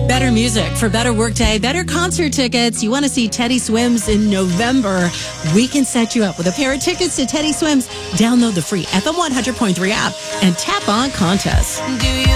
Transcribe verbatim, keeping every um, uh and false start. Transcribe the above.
Better music for better workday, better concert tickets. You want to see Teddy Swims in November? We can set you up with a pair of tickets to Teddy Swims. Download the free F M one hundred point three app and tap on contests. Do you